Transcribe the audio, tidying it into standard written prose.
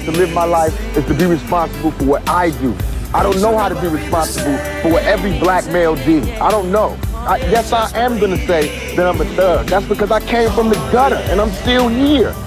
to live my life is to be responsible for what I do. I don't know how to be responsible for what every black male did. I don't know. Yes, I am going to say that I'm a thug. That's because I came from the gutter and I'm still here.